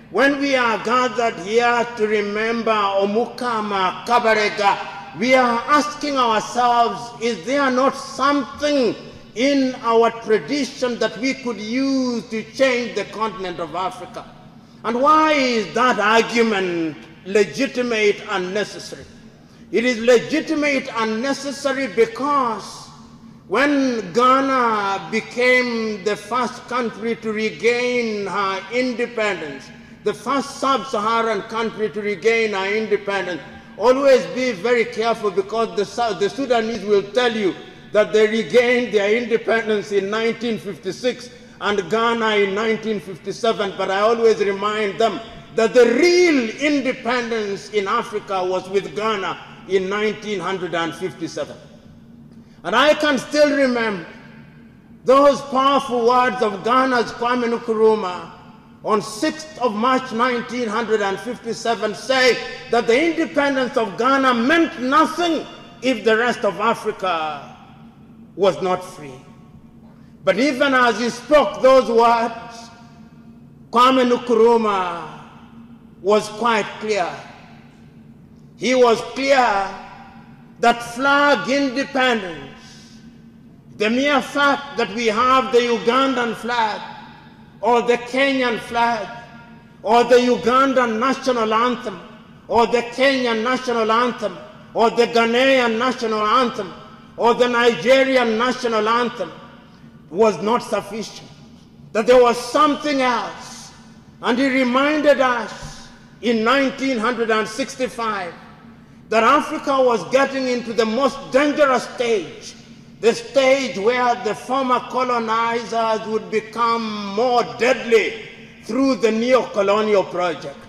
when we are gathered here to remember Omukama Kabarega, we are asking ourselves, is there not something in our tradition that we could use to change the continent of Africa? And why is that argument legitimate and necessary? It is legitimate and necessary because when Ghana became the first country to regain her independence, the first sub-Saharan country to regain her independence, always be very careful, because the Sudanese will tell you that they regained their independence in 1956 and Ghana in 1957, but I always remind them that the real independence in Africa was with Ghana in 1957. And I can still remember those powerful words of Ghana's Kwame Nkrumah on 6th of March 1957, saying that the independence of Ghana meant nothing if the rest of Africa was not free. But even as he spoke those words, Kwame Nkrumah was quite clear. He was clear that flag independence, the mere fact that we have the Ugandan flag, or the Kenyan flag, or the Ugandan national anthem, or the Kenyan national anthem, or the Ghanaian national anthem, or the Nigerian national anthem, was not sufficient, that there was something else. And he reminded us in 1965 that Africa was getting into the most dangerous stage, the stage where the former colonizers would become more deadly through the neo-colonial project.